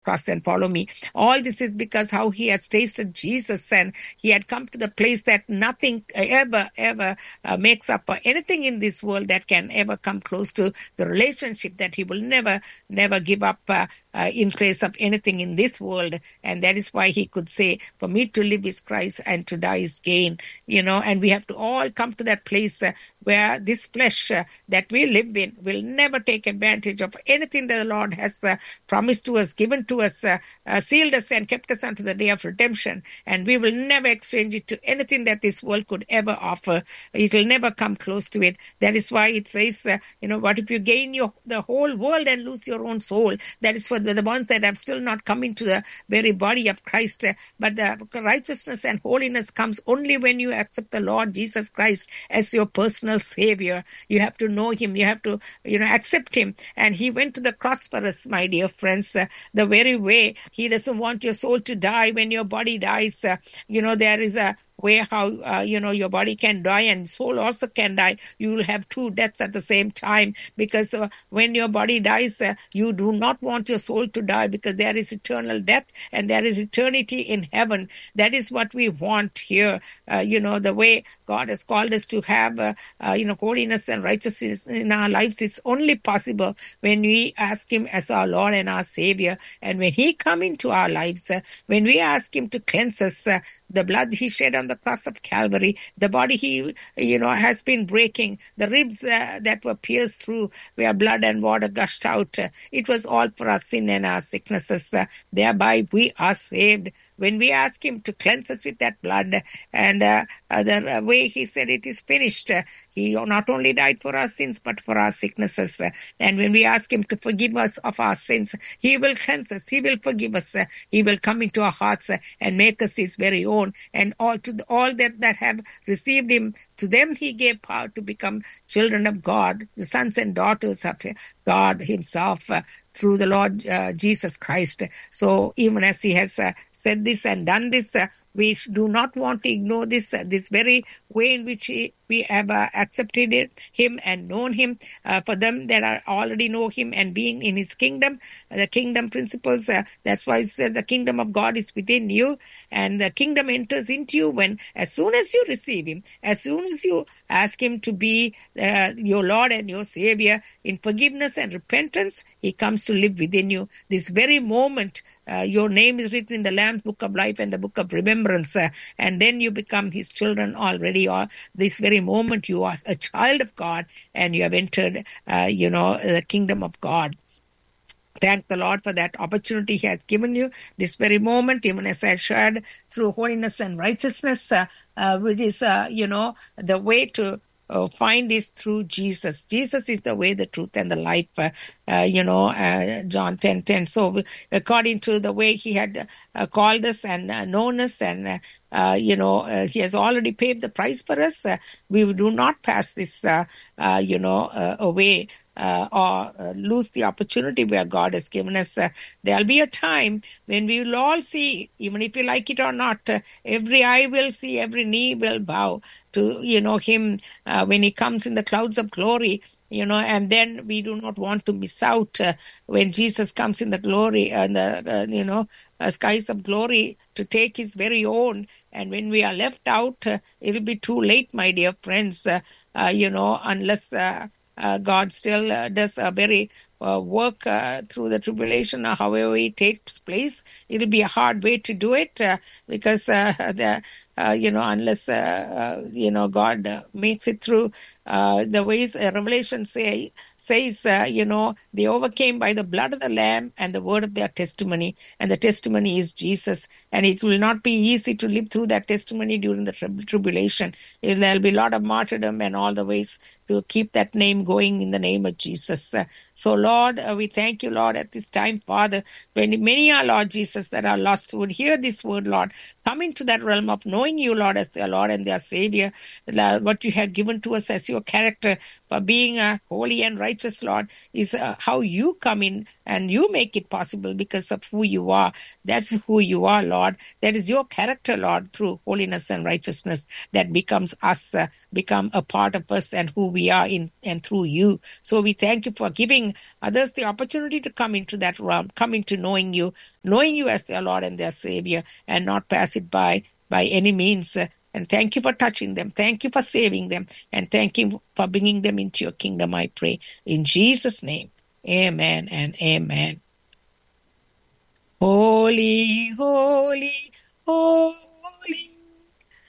cross and follow me. All this is because how he has tasted Jesus, and he had come to the place that nothing ever makes up for anything in this world that can ever come close to the relationship that he will never give up in place of anything in this world. And that is why he could say, for me to live is Christ and to die is gain. And we have to all come to that place where this flesh that we live in will never take advantage of anything that the Lord has promised to us, given to us, sealed us and kept us unto the day of redemption. And we will never exchange it to anything that this world could ever offer. It will never come close to it. That is why it says, what if you gain the whole world and lose your own soul? That is for the ones that have still not come into the very body of Christ. But the righteousness and holiness comes only when you accept the Lord Jesus Christ as your personal Savior. You have to know him. You have to, accept him. And he went to the cross for us, my dear friends, the very way he doesn't want your soul to die when your body dies. There is a way how, your body can die and soul also can die. You will have two deaths at the same time, because when your body dies, you do not want your soul to die, because there is eternal death and there is eternity in heaven. That is what we want here. The way God has called us to have, holiness and righteousness in our lives, it's only possible when we ask him as our Lord and our Savior. And when he come into our lives, when we ask him to cleanse us, the blood he shed on the cross of Calvary, the body he, has been breaking, the ribs that were pierced through where blood and water gushed out, it was all for our sin and our sicknesses. Thereby we are saved. When we ask him to cleanse us with that blood, and the way he said it is finished, he not only died for our sins, but for our sicknesses. And when we ask him to forgive us of our sins, he will cleanse us, he will forgive us, he will come into our hearts and make us his very own. And all that have received him, to them he gave power to become children of God, the sons and daughters of God himself, through the Lord Jesus Christ. So even as he has said this and done this, we do not want to ignore this very way in which we have accepted him and known him. For them that are already know him and being in his kingdom, the kingdom principles, that's why it said the kingdom of God is within you, and the kingdom enters into you as soon as you receive him, as soon as you ask him to be your Lord and your Savior in forgiveness and repentance, he comes to live within you. This very moment, your name is written in the Lamb's Book of Life and the Book of Remembrance, and then you become his children already. Or this very moment, you are a child of God, and you have entered, the kingdom of God. Thank the Lord for that opportunity he has given you this very moment, even as I shared through holiness and righteousness, which is, the way to find is through Jesus. Jesus is the way, the truth, and the life, John 10:10. So according to the way he had called us and known us, and, he has already paid the price for us, we do not pass this, away. Or lose the opportunity where God has given us. There'll be a time when we will all see, even if we like it or not, every eye will see, every knee will bow to, him when he comes in the clouds of glory. And then we do not want to miss out when Jesus comes in the glory and the skies of glory to take his very own. And when we are left out, it'll be too late, my dear friends, unless God still does a very work through the tribulation, or however it takes place. It'll be a hard way to do it because unless God makes it through the ways Revelation says, they overcame by the blood of the Lamb and the word of their testimony, and the testimony is Jesus. And it will not be easy to live through that testimony during the tribulation. There'll be a lot of martyrdom and all the ways to keep that name going in the name of Jesus. So, Lord, we thank you, Lord, at this time, Father, when many are, Lord Jesus, that are lost would hear this word, Lord, come into that realm of knowing you, Lord, as their Lord and their Savior, what you have given to us as your character for being holy and righteous, Lord, is how you come in and you make it possible because of who you are. That's who you are, Lord. That is your character, Lord, through holiness and righteousness that becomes us, become a part of us and who we are in and through you. So we thank you for giving others the opportunity to come into that realm, come into knowing you as their Lord and their Savior, and not pass it by any means. And thank you for touching them. Thank you for saving them. And thank you for bringing them into your kingdom, I pray. In Jesus' name, amen and amen. Holy, holy,